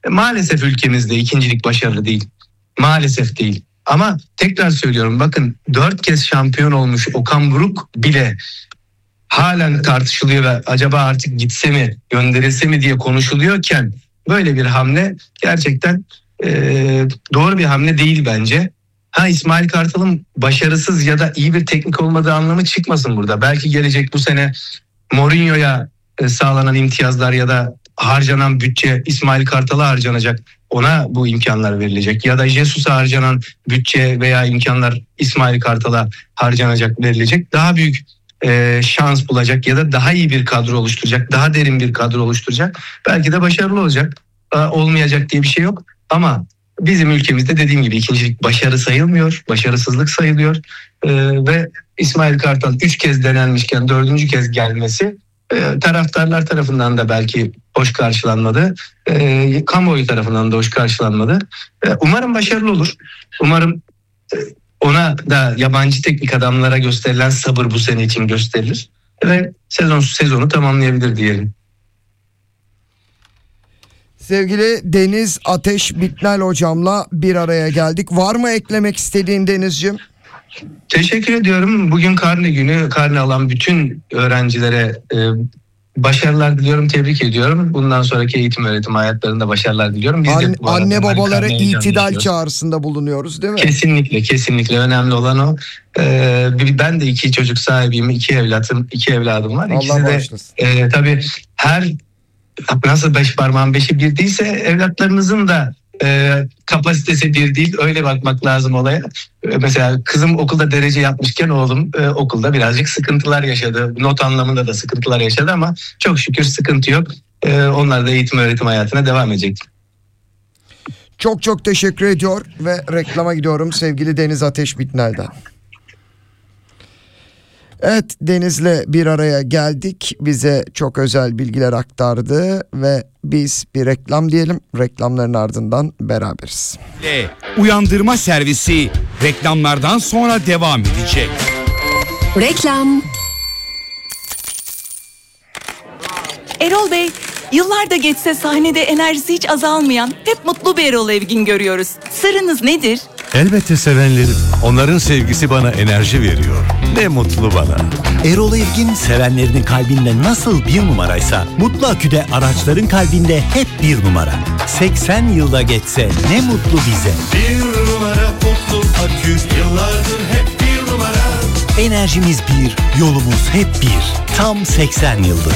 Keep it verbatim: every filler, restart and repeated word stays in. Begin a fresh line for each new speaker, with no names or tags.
E, maalesef ülkemizde ikincilik başarılı değil. Maalesef değil. Ama tekrar söylüyorum, bakın dört kez şampiyon olmuş Okan Buruk bile halen tartışılıyor ve acaba artık gitse mi, gönderilse mi diye konuşuluyorken böyle bir hamle gerçekten e, doğru bir hamle değil bence. Ha, İsmail Kartal'ın başarısız ya da iyi bir teknik olmadığı anlamı çıkmasın burada. Belki gelecek bu sene Mourinho'ya e, sağlanan imtiyazlar ya da harcanan bütçe İsmail Kartal'a harcanacak. Ona bu imkanlar verilecek. Ya da Jesus'a harcanan bütçe veya imkanlar İsmail Kartal'a harcanacak, verilecek. Daha büyük e, şans bulacak ya da daha iyi bir kadro oluşturacak. Daha derin bir kadro oluşturacak. Belki de başarılı olacak. E, olmayacak diye bir şey yok. Ama bizim ülkemizde dediğim gibi ikincilik başarı sayılmıyor. Başarısızlık sayılıyor. E, ve İsmail Kartal üç kez denenmişken dördüncü kez gelmesi e, taraftarlar tarafından da belki hoş karşılanmadı. E, kamuoyu tarafından da hoş karşılanmadı. E, umarım başarılı olur. Umarım e, ona da yabancı teknik adamlara gösterilen sabır bu sene için gösterilir. Ve sezon sezonu tamamlayabilir diyelim.
Sevgili Deniz Ateş Bitnel hocamla bir araya geldik. Var mı eklemek istediğin Denizciğim?
Teşekkür ediyorum. Bugün karne günü. Karne alan bütün öğrencilere e, başarılar diliyorum, tebrik ediyorum. Bundan sonraki eğitim öğretim hayatlarında başarılar diliyorum. Biz
An,
de bu
anne babalara itidal
yaşıyoruz.
çağrısında bulunuyoruz değil mi?
Kesinlikle, kesinlikle önemli olan o. Ee, ben de iki çocuk sahibiyim, iki evlatım, iki evladım var.
Allah
İkisi
bağışlasın.
de e, tabii her nasıl beş parmağın beşi bir değilse evlatlarınızın da e, kapasitesi bir değil. Öyle bakmak lazım olaya. E, mesela kızım okulda derece yapmışken oğlum e, okulda birazcık sıkıntılar yaşadı. Not anlamında da sıkıntılar yaşadı ama çok şükür sıkıntı yok. E, onlar da eğitim öğretim hayatına devam edecek.
Çok çok teşekkür ediyor ve reklama gidiyorum sevgili Deniz Ateş Bitnel'den. Evet, Deniz'le bir araya geldik. Bize çok özel bilgiler aktardı ve biz bir reklam diyelim. Reklamların ardından beraberiz.
Uyandırma servisi reklamlardan sonra devam edecek.
Reklam.
Erol Bey, yıllarda geçse sahnede enerjisi hiç azalmayan, hep mutlu bir Erol Evgin görüyoruz. Sırrınız nedir?
Elbette sevenlerim. Onların sevgisi bana enerji veriyor. Ne mutlu bana.
Erol Evgin sevenlerinin kalbinde nasıl bir numaraysa Mutlu Akü'de araçların kalbinde hep bir numara. seksen yılda geçse ne mutlu bize.
Bir numara Mutlu Akü. Yıllardır hep bir numara.
Enerjimiz bir, yolumuz hep bir. Tam seksen yıldır.